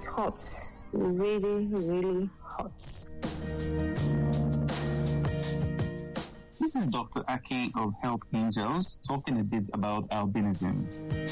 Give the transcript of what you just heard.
It's hot. Really, really hot. This is Dr. Ake of Health Angels talking a bit about albinism.